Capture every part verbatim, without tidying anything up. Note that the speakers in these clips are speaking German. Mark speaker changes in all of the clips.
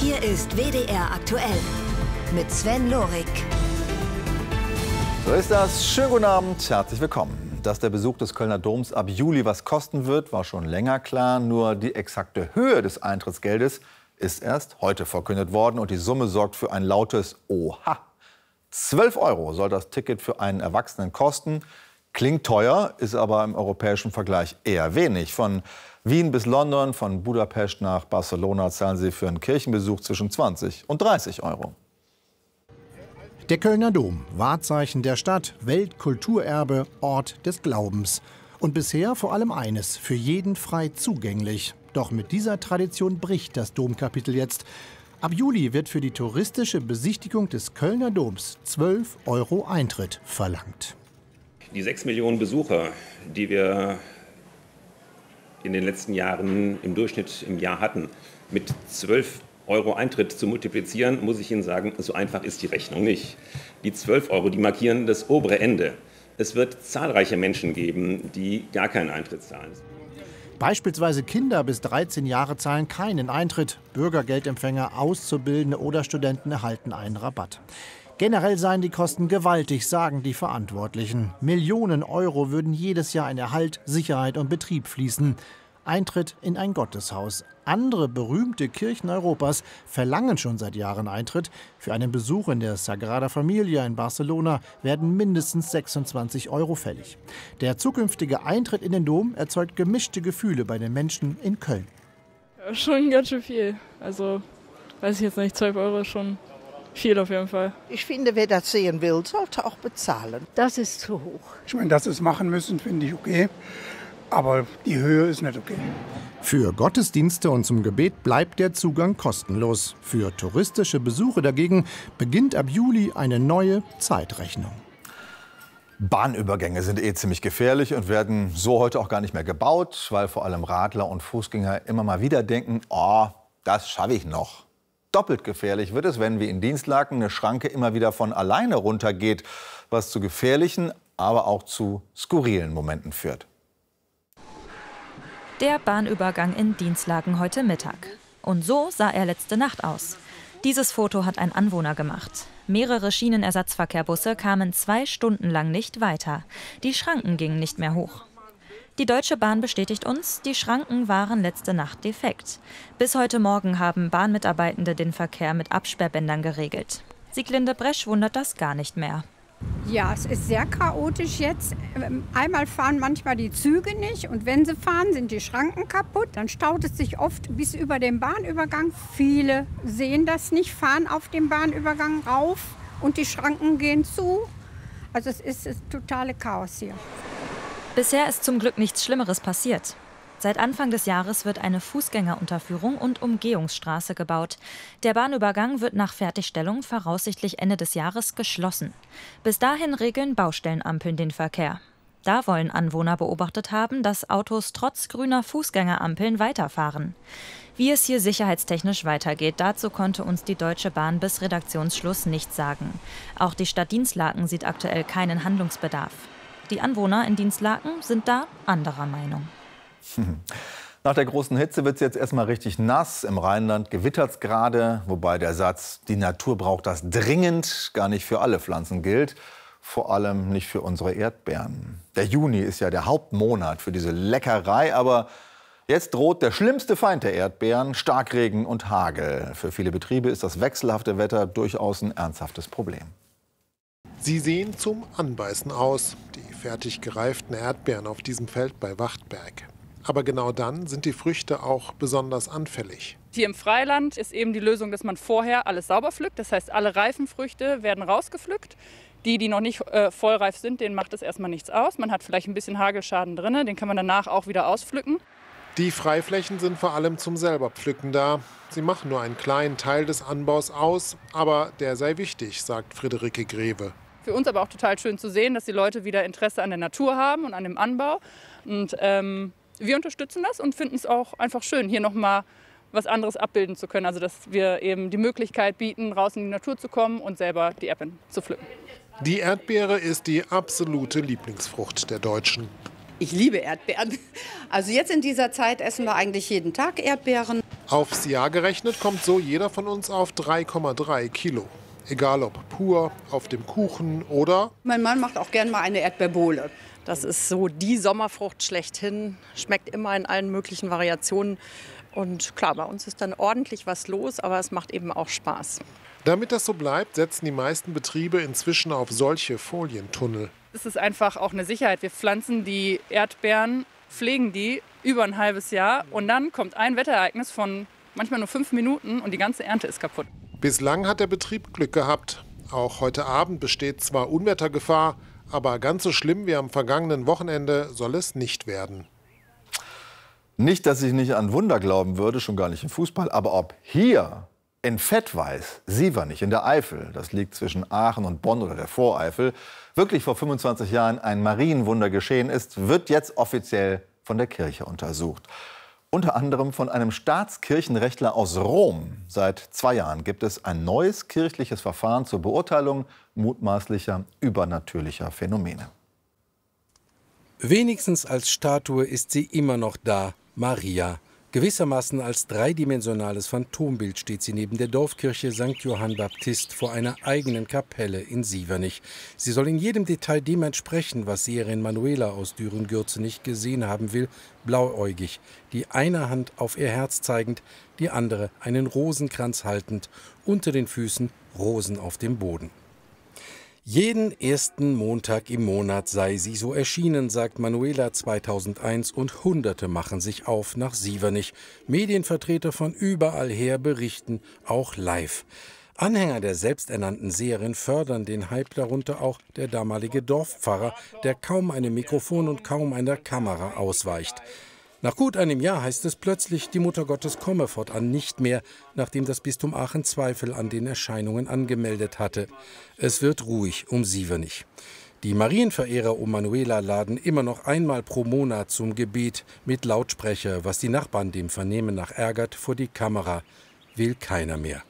Speaker 1: Hier ist W D R aktuell mit Sven Lorik.
Speaker 2: So ist das. Schönen guten Abend, herzlich willkommen. Dass der Besuch des Kölner Doms ab Juli was kosten wird, war schon länger klar. Nur die exakte Höhe des Eintrittsgeldes ist erst heute verkündet worden. Und die Summe sorgt für ein lautes Oha. zwölf Euro soll das Ticket für einen Erwachsenen kosten. Klingt teuer, ist aber im europäischen Vergleich eher wenig. Von Wien bis London, von Budapest nach Barcelona zahlen Sie für einen Kirchenbesuch zwischen zwanzig und dreißig Euro.
Speaker 3: Der Kölner Dom, Wahrzeichen der Stadt, Weltkulturerbe, Ort des Glaubens. Und bisher vor allem eines, für jeden frei zugänglich. Doch mit dieser Tradition bricht das Domkapitel jetzt. Ab Juli wird für die touristische Besichtigung des Kölner Doms zwölf Euro Eintritt verlangt.
Speaker 4: Die sechs Millionen Besucher, die wir in den letzten Jahren im Durchschnitt im Jahr hatten, mit zwölf Euro Eintritt zu multiplizieren, muss ich Ihnen sagen, so einfach ist die Rechnung nicht. Die zwölf Euro, die markieren das obere Ende. Es wird zahlreiche Menschen geben, die gar keinen Eintritt zahlen.
Speaker 3: Beispielsweise Kinder bis dreizehn Jahre zahlen keinen Eintritt. Bürgergeldempfänger, Auszubildende oder Studenten erhalten einen Rabatt. Generell seien die Kosten gewaltig, sagen die Verantwortlichen. Millionen Euro würden jedes Jahr in Erhalt, Sicherheit und Betrieb fließen. Eintritt in ein Gotteshaus. Andere berühmte Kirchen Europas verlangen schon seit Jahren Eintritt. Für einen Besuch in der Sagrada Familia in Barcelona werden mindestens sechsundzwanzig Euro fällig. Der zukünftige Eintritt in den Dom erzeugt gemischte Gefühle bei den Menschen in Köln.
Speaker 5: Ja, schon ganz schön viel. Also, weiß ich jetzt nicht, zwölf Euro ist schon viel auf jeden Fall.
Speaker 6: Ich finde, wer das sehen will, sollte auch bezahlen.
Speaker 7: Das ist zu hoch.
Speaker 8: Ich meine, dass sie es machen müssen, finde ich okay. Aber die Höhe ist nicht okay.
Speaker 3: Für Gottesdienste und zum Gebet bleibt der Zugang kostenlos. Für touristische Besuche dagegen beginnt ab Juli eine neue Zeitrechnung.
Speaker 2: Bahnübergänge sind eh ziemlich gefährlich und werden so heute auch gar nicht mehr gebaut, weil vor allem Radler und Fußgänger immer mal wieder denken, oh, das schaffe ich noch. Doppelt gefährlich wird es, wenn wie in Dinslaken eine Schranke immer wieder von alleine runtergeht, was zu gefährlichen, aber auch zu skurrilen Momenten führt.
Speaker 9: Der Bahnübergang in Dinslaken heute Mittag. Und so sah er letzte Nacht aus. Dieses Foto hat ein Anwohner gemacht. Mehrere Schienenersatzverkehrbusse kamen zwei Stunden lang nicht weiter. Die Schranken gingen nicht mehr hoch. Die Deutsche Bahn bestätigt uns, die Schranken waren letzte Nacht defekt. Bis heute Morgen haben Bahnmitarbeitende den Verkehr mit Absperrbändern geregelt. Sieglinde Bresch wundert das gar nicht mehr.
Speaker 10: Ja, es ist sehr chaotisch jetzt. Einmal fahren manchmal die Züge nicht und wenn sie fahren, sind die Schranken kaputt. Dann staut es sich oft bis über den Bahnübergang. Viele sehen das nicht, fahren auf dem Bahnübergang rauf und die Schranken gehen zu. Also es ist das totale Chaos hier.
Speaker 9: Bisher ist zum Glück nichts Schlimmeres passiert. Seit Anfang des Jahres wird eine Fußgängerunterführung und Umgehungsstraße gebaut. Der Bahnübergang wird nach Fertigstellung voraussichtlich Ende des Jahres geschlossen. Bis dahin regeln Baustellenampeln den Verkehr. Da wollen Anwohner beobachtet haben, dass Autos trotz grüner Fußgängerampeln weiterfahren. Wie es hier sicherheitstechnisch weitergeht, dazu konnte uns die Deutsche Bahn bis Redaktionsschluss nichts sagen. Auch die Stadt Dinslaken sieht aktuell keinen Handlungsbedarf. Die Anwohner in Dinslaken sind da anderer Meinung.
Speaker 2: Nach der großen Hitze wird es jetzt erstmal richtig nass. Im Rheinland gewittert es gerade, wobei der Satz, die Natur braucht das dringend, gar nicht für alle Pflanzen gilt. Vor allem nicht für unsere Erdbeeren. Der Juni ist ja der Hauptmonat für diese Leckerei, aber jetzt droht der schlimmste Feind der Erdbeeren, Starkregen und Hagel. Für viele Betriebe ist das wechselhafte Wetter durchaus ein ernsthaftes Problem.
Speaker 11: Sie sehen zum Anbeißen aus, die fertig gereiften Erdbeeren auf diesem Feld bei Wachtberg. Aber genau dann sind die Früchte auch besonders anfällig.
Speaker 5: Hier im Freiland ist eben die Lösung, dass man vorher alles sauber pflückt. Das heißt, alle reifen Früchte werden rausgepflückt. Die, die noch nicht äh, vollreif sind, denen macht es erstmal nichts aus. Man hat vielleicht ein bisschen Hagelschaden drin, den kann man danach auch wieder auspflücken.
Speaker 11: Die Freiflächen sind vor allem zum Selberpflücken da. Sie machen nur einen kleinen Teil des Anbaus aus, aber der sei wichtig, sagt Friederike Greve.
Speaker 5: Für uns aber auch total schön zu sehen, dass die Leute wieder Interesse an der Natur haben und an dem Anbau. Und ähm, wir unterstützen das und finden es auch einfach schön, hier nochmal was anderes abbilden zu können. Also dass wir eben die Möglichkeit bieten, raus in die Natur zu kommen und selber die Erdbeeren zu pflücken.
Speaker 11: Die Erdbeere ist die absolute Lieblingsfrucht der Deutschen.
Speaker 7: Ich liebe Erdbeeren. Also jetzt in dieser Zeit essen wir eigentlich jeden Tag Erdbeeren.
Speaker 11: Aufs Jahr gerechnet kommt so jeder von uns auf drei Komma drei Kilo. Egal ob pur, auf dem Kuchen oder...
Speaker 7: Mein Mann macht auch gern mal eine Erdbeerbohle.
Speaker 12: Das ist so die Sommerfrucht schlechthin. Schmeckt immer in allen möglichen Variationen. Und klar, bei uns ist dann ordentlich was los, aber es macht eben auch Spaß.
Speaker 11: Damit das so bleibt, setzen die meisten Betriebe inzwischen auf solche Folientunnel.
Speaker 5: Es ist einfach auch eine Sicherheit. Wir pflanzen die Erdbeeren, pflegen die über ein halbes Jahr und dann kommt ein Wetterereignis von manchmal nur fünf Minuten und die ganze Ernte ist kaputt.
Speaker 11: Bislang hat der Betrieb Glück gehabt. Auch heute Abend besteht zwar Unwettergefahr, aber ganz so schlimm wie am vergangenen Wochenende soll es nicht werden.
Speaker 2: Nicht, dass ich nicht an Wunder glauben würde, schon gar nicht im Fußball, aber ob hier in Fettweiß, Sievernich in der Eifel, das liegt zwischen Aachen und Bonn oder der Voreifel, wirklich vor fünfundzwanzig Jahren ein Marienwunder geschehen ist, wird jetzt offiziell von der Kirche untersucht. Unter anderem von einem Staatskirchenrechtler aus Rom. Seit zwei Jahren gibt es ein neues kirchliches Verfahren zur Beurteilung mutmaßlicher übernatürlicher Phänomene.
Speaker 13: Wenigstens als Statue ist sie immer noch da, Maria. Gewissermaßen als dreidimensionales Phantombild steht sie neben der Dorfkirche Sankt Johann Baptist vor einer eigenen Kapelle in Sievernich. Sie soll in jedem Detail dem entsprechen, was Seherin Manuela aus Düren-Gürzenich gesehen haben will, blauäugig, die eine Hand auf ihr Herz zeigend, die andere einen Rosenkranz haltend, unter den Füßen Rosen auf dem Boden. Jeden ersten Montag im Monat sei sie so erschienen, sagt Manuela zweitausendeins, und Hunderte machen sich auf nach Sievernich. Medienvertreter von überall her berichten, auch live. Anhänger der selbsternannten Seherin fördern den Hype, darunter auch der damalige Dorfpfarrer, der kaum einem Mikrofon und kaum einer Kamera ausweicht. Nach gut einem Jahr heißt es plötzlich, die Mutter Gottes komme fortan nicht mehr, nachdem das Bistum Aachen Zweifel an den Erscheinungen angemeldet hatte. Es wird ruhig um Sievernich. Die Marienverehrer um Manuela laden immer noch einmal pro Monat zum Gebet mit Lautsprecher, was die Nachbarn dem Vernehmen nach ärgert, vor die Kamera. Will keiner mehr.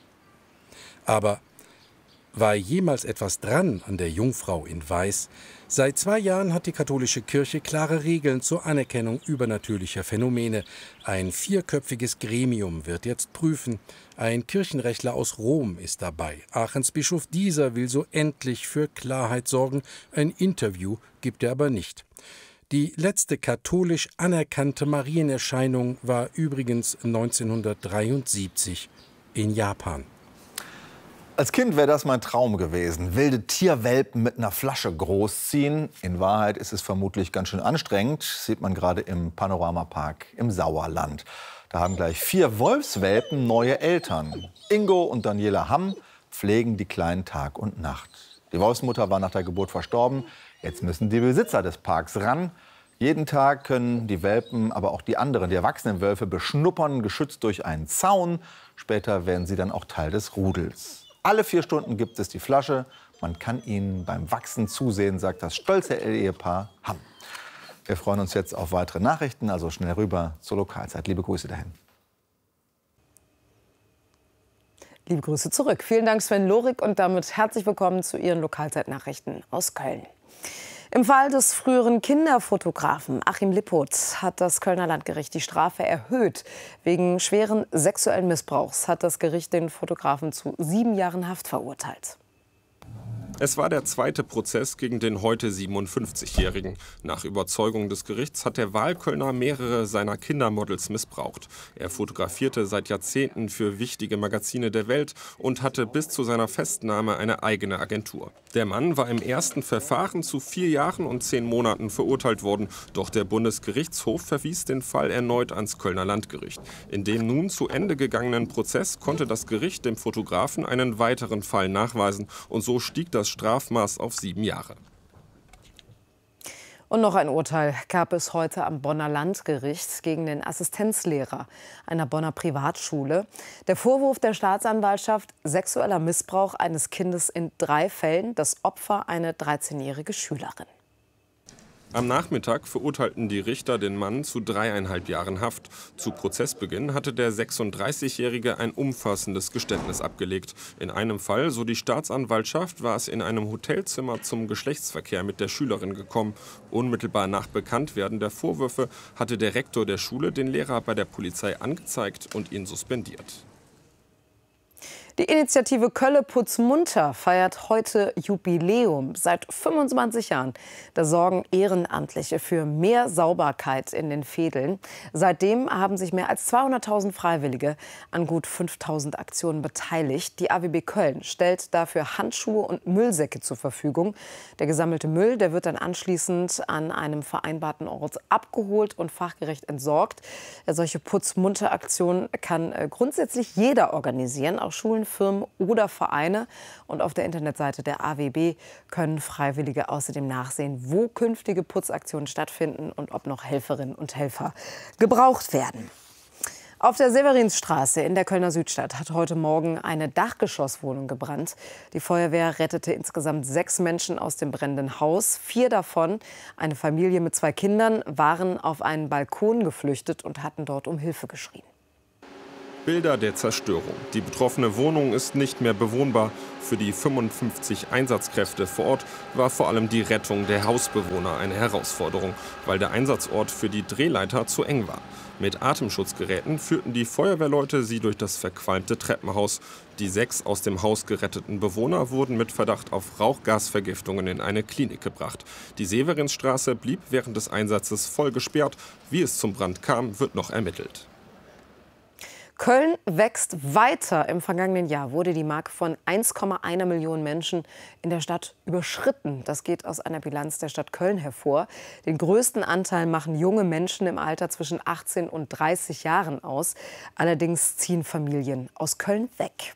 Speaker 13: Aber war jemals etwas dran an der Jungfrau in Weiß? Seit zwei Jahren hat die katholische Kirche klare Regeln zur Anerkennung übernatürlicher Phänomene. Ein vierköpfiges Gremium wird jetzt prüfen. Ein Kirchenrechtler aus Rom ist dabei. Aachens Bischof Dieser will so endlich für Klarheit sorgen. Ein Interview gibt er aber nicht. Die letzte katholisch anerkannte Marienerscheinung war übrigens neunzehnhundertdreiundsiebzig in Japan.
Speaker 2: Als Kind wäre das mein Traum gewesen. Wilde Tierwelpen mit einer Flasche großziehen. In Wahrheit ist es vermutlich ganz schön anstrengend. Sieht man gerade im Panoramapark im Sauerland. Da haben gleich vier Wolfswelpen neue Eltern. Ingo und Daniela Hamm pflegen die Kleinen Tag und Nacht. Die Wolfsmutter war nach der Geburt verstorben. Jetzt müssen die Besitzer des Parks ran. Jeden Tag können die Welpen, aber auch die anderen, die erwachsenen Wölfe, beschnuppern, geschützt durch einen Zaun. Später werden sie dann auch Teil des Rudels. Alle vier Stunden gibt es die Flasche. Man kann ihnen beim Wachsen zusehen, sagt das stolze Ehepaar Hamm. Wir freuen uns jetzt auf weitere Nachrichten, also schnell rüber zur Lokalzeit. Liebe Grüße dahin.
Speaker 14: Liebe Grüße zurück. Vielen Dank, Sven Lorik, und damit herzlich willkommen zu Ihren Lokalzeitnachrichten aus Köln. Im Fall des früheren Kinderfotografen Achim Lippoth hat das Kölner Landgericht die Strafe erhöht. Wegen schweren sexuellen Missbrauchs hat das Gericht den Fotografen zu sieben Jahren Haft verurteilt.
Speaker 15: Es war der zweite Prozess gegen den heute siebenundfünfzigjährigen. Nach Überzeugung des Gerichts hat der Wahlkölner mehrere seiner Kindermodels missbraucht. Er fotografierte seit Jahrzehnten für wichtige Magazine der Welt und hatte bis zu seiner Festnahme eine eigene Agentur. Der Mann war im ersten Verfahren zu vier Jahren und zehn Monaten verurteilt worden. Doch der Bundesgerichtshof verwies den Fall erneut ans Kölner Landgericht. In dem nun zu Ende gegangenen Prozess konnte das Gericht dem Fotografen einen weiteren Fall nachweisen. Und so stieg das Strafmaß auf sieben Jahre.
Speaker 14: Und noch ein Urteil gab es heute am Bonner Landgericht gegen den Assistenzlehrer einer Bonner Privatschule. Der Vorwurf der Staatsanwaltschaft: sexueller Missbrauch eines Kindes in drei Fällen, das Opfer eine dreizehnjährige Schülerin.
Speaker 15: Am Nachmittag verurteilten die Richter den Mann zu dreieinhalb Jahren Haft. Zu Prozessbeginn hatte der sechsunddreißigjährige ein umfassendes Geständnis abgelegt. In einem Fall, so die Staatsanwaltschaft, war es in einem Hotelzimmer zum Geschlechtsverkehr mit der Schülerin gekommen. Unmittelbar nach Bekanntwerden der Vorwürfe hatte der Rektor der Schule den Lehrer bei der Polizei angezeigt und ihn suspendiert.
Speaker 14: Die Initiative Kölle putz munter feiert heute Jubiläum. Seit fünfundzwanzig Jahren. Da sorgen Ehrenamtliche für mehr Sauberkeit in den Vedeln. Seitdem haben sich mehr als zweihunderttausend Freiwillige an gut fünftausend Aktionen beteiligt. Die A W B Köln stellt dafür Handschuhe und Müllsäcke zur Verfügung. Der gesammelte Müll, der wird dann anschließend an einem vereinbarten Ort abgeholt und fachgerecht entsorgt. Solche Putz-munter-Aktionen kann grundsätzlich jeder organisieren, auch Schulen, Firmen oder Vereine. Und auf der Internetseite der A W B können Freiwillige außerdem nachsehen, wo künftige Putzaktionen stattfinden und ob noch Helferinnen und Helfer gebraucht werden. Auf der Severinsstraße in der Kölner Südstadt hat heute Morgen eine Dachgeschosswohnung gebrannt. Die Feuerwehr rettete insgesamt sechs Menschen aus dem brennenden Haus. Vier davon, eine Familie mit zwei Kindern, waren auf einen Balkon geflüchtet und hatten dort um Hilfe geschrien.
Speaker 15: Bilder der Zerstörung. Die betroffene Wohnung ist nicht mehr bewohnbar. Für die fünfundfünfzig Einsatzkräfte vor Ort war vor allem die Rettung der Hausbewohner eine Herausforderung, weil der Einsatzort für die Drehleiter zu eng war. Mit Atemschutzgeräten führten die Feuerwehrleute sie durch das verqualmte Treppenhaus. Die sechs aus dem Haus geretteten Bewohner wurden mit Verdacht auf Rauchgasvergiftungen in eine Klinik gebracht. Die Severinsstraße blieb während des Einsatzes voll gesperrt. Wie es zum Brand kam, wird noch ermittelt.
Speaker 14: Köln wächst weiter. Im vergangenen Jahr wurde die Marke von eins Komma eins Million Menschen in der Stadt überschritten. Das geht aus einer Bilanz der Stadt Köln hervor. Den größten Anteil machen junge Menschen im Alter zwischen achtzehn und dreißig Jahren aus. Allerdings ziehen Familien aus Köln weg.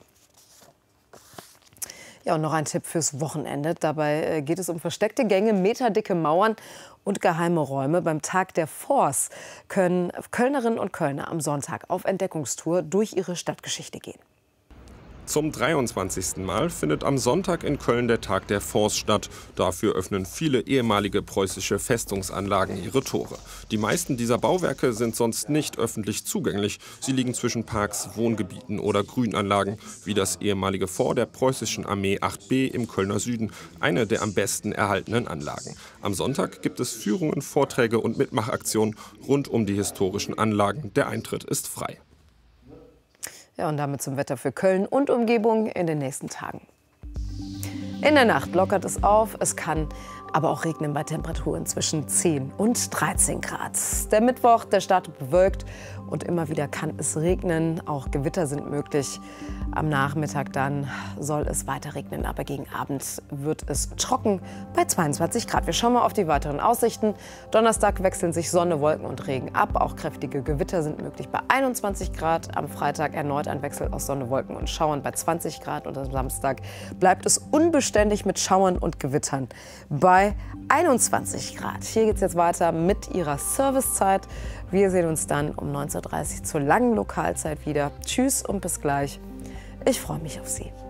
Speaker 14: Ja, und noch ein Tipp fürs Wochenende. Dabei geht es um versteckte Gänge, meterdicke Mauern und geheime Räume. Beim Tag der Force können Kölnerinnen und Kölner am Sonntag auf Entdeckungstour durch ihre Stadtgeschichte gehen.
Speaker 15: Zum dreiundzwanzigsten Mal findet am Sonntag in Köln der Tag der Force statt. Dafür öffnen viele ehemalige preußische Festungsanlagen ihre Tore. Die meisten dieser Bauwerke sind sonst nicht öffentlich zugänglich. Sie liegen zwischen Parks, Wohngebieten oder Grünanlagen, wie das ehemalige Fort der preußischen Armee acht B im Kölner Süden, eine der am besten erhaltenen Anlagen. Am Sonntag gibt es Führungen, Vorträge und Mitmachaktionen rund um die historischen Anlagen. Der Eintritt ist frei.
Speaker 14: Ja, und damit zum Wetter für Köln und Umgebung in den nächsten Tagen. In der Nacht lockert es auf. Es kann aber auch regnen bei Temperaturen zwischen zehn und dreizehn Grad. Der Mittwoch, der startet bewölkt und immer wieder kann es regnen. Auch Gewitter sind möglich. Am Nachmittag dann soll es weiter regnen, aber gegen Abend wird es trocken bei zweiundzwanzig Grad. Wir schauen mal auf die weiteren Aussichten. Donnerstag wechseln sich Sonne, Wolken und Regen ab. Auch kräftige Gewitter sind möglich bei einundzwanzig Grad. Am Freitag erneut ein Wechsel aus Sonne, Wolken und Schauern bei zwanzig Grad. Und am Samstag bleibt es unbeständig mit Schauern und Gewittern bei einundzwanzig Grad. Hier geht es jetzt weiter mit Ihrer Servicezeit. Wir sehen uns dann um neunzehn Uhr dreißig zur langen Lokalzeit wieder. Tschüss und bis gleich. Ich freue mich auf Sie.